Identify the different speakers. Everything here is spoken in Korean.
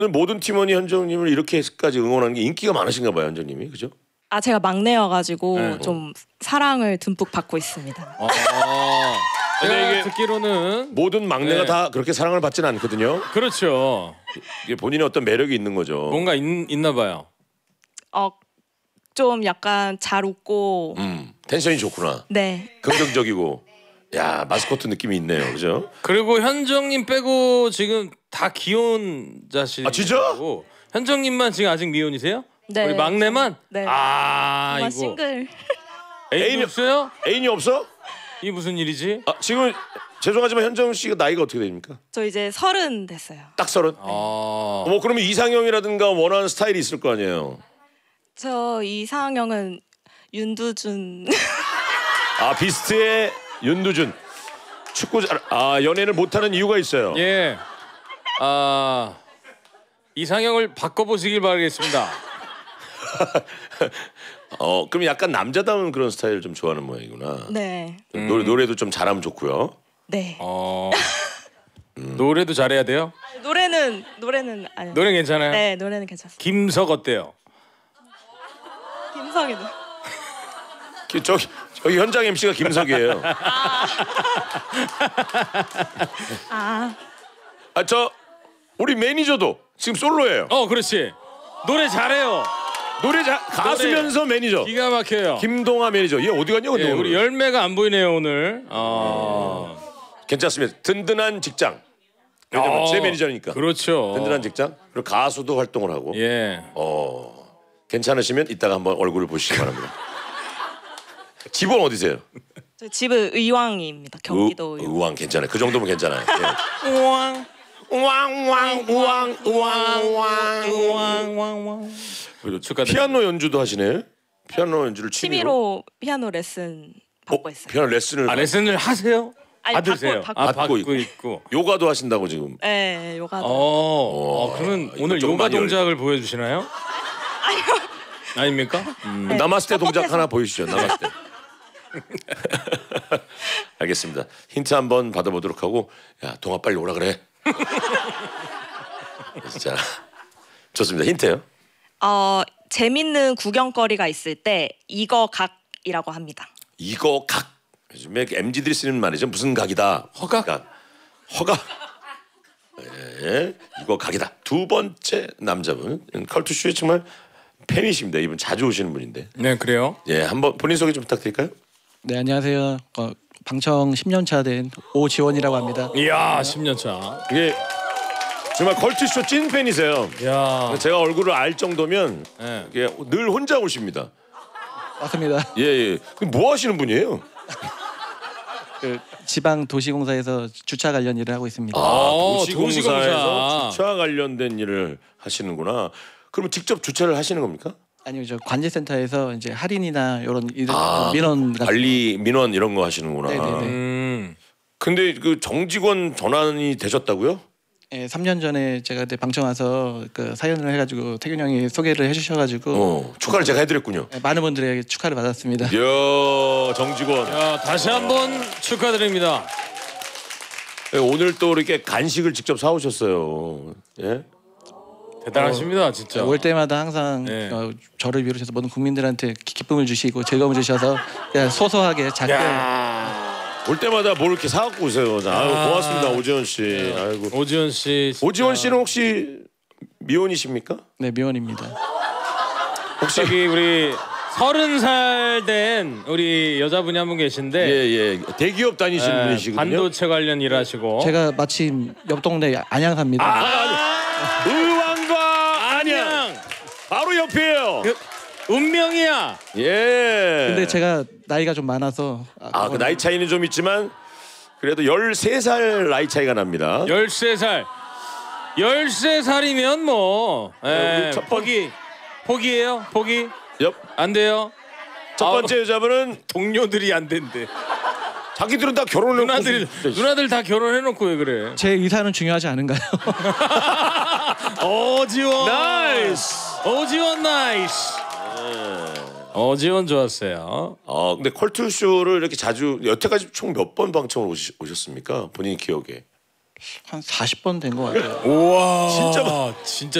Speaker 1: 모든 팀원이 현정님을 이렇게까지 응원하는 게 인기가 많으신가 봐요, 현정님이. 그죠?
Speaker 2: 아 제가 막내여가지고 좀 사랑을 듬뿍 받고 있습니다.
Speaker 3: 제가
Speaker 1: 이게
Speaker 3: 듣기로는
Speaker 1: 모든 막내가 다 그렇게 사랑을 받지는 않거든요.
Speaker 3: 그렇죠.
Speaker 1: 이게 본인의 어떤 매력이 있는 거죠.
Speaker 3: 뭔가 있나 봐요.
Speaker 2: 좀 약간 잘 웃고
Speaker 1: 텐션이 좋구나.
Speaker 2: 네.
Speaker 1: 긍정적이고. 야, 마스코트 느낌이 있네요. 그죠?
Speaker 3: 그리고 현정님 빼고 지금 다 기혼자시고.
Speaker 1: 아, 진짜?
Speaker 3: 현정님만 지금 아직 미혼이세요?
Speaker 2: 네.
Speaker 3: 우리 막내만?
Speaker 2: 네.
Speaker 3: 아
Speaker 2: 정말
Speaker 3: 이거
Speaker 2: 싱글.
Speaker 3: 애인이 없어요?
Speaker 1: 애인이 없어?
Speaker 3: 이 무슨 일이지?
Speaker 1: 아, 지금 죄송하지만 현정 씨가 나이가 어떻게 됩니까?
Speaker 2: 저 이제 30 됐어요.
Speaker 1: 딱 30. 뭐 그러면 이상형이라든가 원하는 스타일이 있을 거 아니에요.
Speaker 2: 저 이상형은 윤두준.
Speaker 1: 아, 비스트의 윤두준. 축구 연예인을 못하는 이유가 있어요.
Speaker 3: 예. 이상형을 바꿔보시길 바라겠습니다.
Speaker 1: 그럼 약간 남자다운 그런 스타일을 좀 좋아하는 모양이구나.
Speaker 2: 네.
Speaker 1: 노래도 좀 잘하면 좋고요.
Speaker 2: 네.
Speaker 3: 노래도 잘해야 돼요?
Speaker 2: 노래는 아니요.
Speaker 3: 노래 괜찮아요?
Speaker 2: 네, 노래는 괜찮습니다.
Speaker 3: 김석 어때요?
Speaker 2: 김성희도.
Speaker 1: 저기 현장 MC가 김석이에요. 우리 매니저도 지금 솔로예요.
Speaker 3: 그렇지. 노래 잘해요.
Speaker 1: 가수면서 매니저.
Speaker 3: 기가 막혀요.
Speaker 1: 김동아 매니저. 얘 어디 갔냐 근데
Speaker 3: 예,
Speaker 1: 오늘.
Speaker 3: 우리 열매가 안 보이네요 오늘.
Speaker 1: 괜찮습니다. 든든한 직장. 왜냐면 제 매니저니까.
Speaker 3: 그렇죠.
Speaker 1: 든든한 직장. 그리고 가수도 활동을 하고.
Speaker 3: 예.
Speaker 1: 괜찮으시면 이따가 한번 얼굴을 보시기 바랍니다. 집은 어디세요?
Speaker 2: 저 집은 의왕입니다. 경기도 의왕.
Speaker 1: 의왕 괜찮아요. 그 정도면 괜찮아요.
Speaker 3: 우왕
Speaker 1: 우왕
Speaker 3: 축하드립니다.
Speaker 1: 피아노 연주도 하시네. 피아노 연주를
Speaker 2: 취미로 피아노 레슨 받고 있어요.
Speaker 1: 피아노 레슨을
Speaker 3: 레슨을 하세요?
Speaker 2: 아니,
Speaker 3: 받으세요.
Speaker 2: 받고
Speaker 3: 있고.
Speaker 1: 요가도 하신다고 지금.
Speaker 2: 네, 요가도.
Speaker 3: 그러면
Speaker 1: 이거
Speaker 3: 오늘
Speaker 1: 좀
Speaker 3: 요가
Speaker 1: 많이
Speaker 3: 동작을 보여주시나요? 아닙니까?
Speaker 2: 네,
Speaker 1: 나마스테 동작
Speaker 2: 뻣뻣해서.
Speaker 1: 하나 보여주시죠. 나마스테. 알겠습니다. 힌트 한번 받아보도록 하고, 야 동아 빨리 오라 그래. 자, 좋습니다. 힌트요.
Speaker 2: 재밌는 구경거리가 있을 때 이거 각이라고 합니다.
Speaker 1: 이거 각. 요즘에 MZ들이 쓰는 말이죠. 무슨 각이다.
Speaker 3: 허각.
Speaker 1: 허각. 예, 이거 각이다. 두 번째 남자분 컬투쇼에 정말 팬이십니다. 이분 자주 오시는 분인데.
Speaker 3: 네, 그래요.
Speaker 1: 예, 한번 본인 소개 좀 부탁드릴까요?
Speaker 4: 네, 안녕하세요. 방청 10년 차 된 오지원이라고 합니다.
Speaker 3: 이야, 10년 차.
Speaker 1: 이게 정말 컬투쇼 찐 팬이세요.
Speaker 3: 야.
Speaker 1: 제가 얼굴을 알 정도면
Speaker 3: 네.
Speaker 1: 이게 늘 혼자 오십니다.
Speaker 4: 맞습니다.
Speaker 1: 예. 그럼 뭐 하시는 분이에요?
Speaker 4: 그 지방 도시공사에서 주차 관련 일을 하고 있습니다.
Speaker 1: 도시공사에서 주차 관련된 일을 하시는구나. 그러면 직접 주차를 하시는 겁니까?
Speaker 4: 아니요, 저 관제센터에서 이제 할인이나 이런 일을 민원 같은
Speaker 1: 관리 민원 이런 거 하시는구나.
Speaker 4: 네네네.
Speaker 1: 근데 그 정직원 전환이 되셨다고요?
Speaker 4: 예, 3년 전에 제가 그때 방청 와서 그 사연을 해가지고 태균 형이 소개를 해주셔가지고
Speaker 1: 축하를 제가 해드렸군요.
Speaker 4: 예, 많은 분들에게 축하를 받았습니다.
Speaker 1: 이야, 정직원.
Speaker 3: 야, 다시 한번 축하드립니다.
Speaker 1: 예, 오늘 또 이렇게 간식을 직접 사오셨어요. 예?
Speaker 3: 대단하십니다, 진짜.
Speaker 4: 올 때마다 항상
Speaker 3: 네.
Speaker 4: 저를 비롯해서 모든 국민들한테 기쁨을 주시고 즐거움을 주셔서 그냥 소소하게 작게
Speaker 1: 올 때마다 뭘 이렇게 사갖고 오세요. 아유, 고맙습니다, 오지원 씨. 아이고.
Speaker 3: 오지원 씨. 진짜.
Speaker 1: 오지원 씨는 혹시 미혼이십니까?
Speaker 4: 네, 미원입니다.
Speaker 3: 혹시 저기 우리 30살 된 우리 여자분이 한 분 계신데
Speaker 1: 예. 대기업 다니시는 분이시거든요.
Speaker 3: 반도체 관련 일하시고.
Speaker 4: 제가 마침 옆 동네 안양 삽니다.
Speaker 1: 의왕과 안양 바로 옆이에요.
Speaker 3: 운명이야.
Speaker 1: 예.
Speaker 4: 근데 제가 나이가 좀 많아서
Speaker 1: 그 나이 차이는 좀 있지만 그래도 13살 나이 차이가 납니다.
Speaker 3: 13살. 13살이면 뭐
Speaker 1: 첫
Speaker 3: 포기예요? 포기?
Speaker 1: 옆.
Speaker 3: 안 돼요?
Speaker 1: 첫 번째 여자분은
Speaker 3: 동료들이 안 된대.
Speaker 1: 자기들은 다 결혼을
Speaker 3: 누나들 다 결혼해놓고 왜 그래?
Speaker 4: 제 의사는 중요하지 않은가요?
Speaker 3: 오지원
Speaker 1: 나이스.
Speaker 3: 오지원 나이스. 오지원 좋았어요.
Speaker 1: 근데 컬투쇼를 이렇게 자주 여태까지 총 몇 번 방청을 오셨습니까? 본인 기억에.
Speaker 4: 한 40번 된 것 같아요.
Speaker 3: 우와.
Speaker 1: 진짜
Speaker 3: 진짜